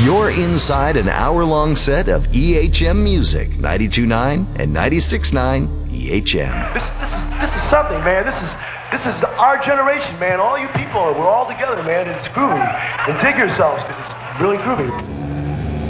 You're inside an hour-long set of EHM music, 92.9 and 96.9 EHM. This is something, man. This is our generation, man. All you people, we're all together, man. It's groovy. And dig yourselves, because it's really groovy.